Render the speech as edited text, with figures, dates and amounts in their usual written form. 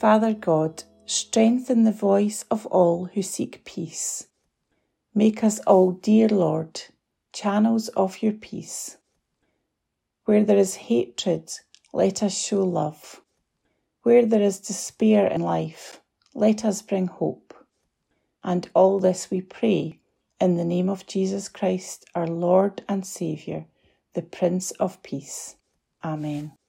Father God, strengthen the voice of all who seek peace. Make us all, dear Lord, channels of your peace. Where there is hatred, let us show love. Where there is despair in life, let us bring hope. And all this we pray in the name of Jesus Christ, our Lord and Saviour, the Prince of Peace. Amen.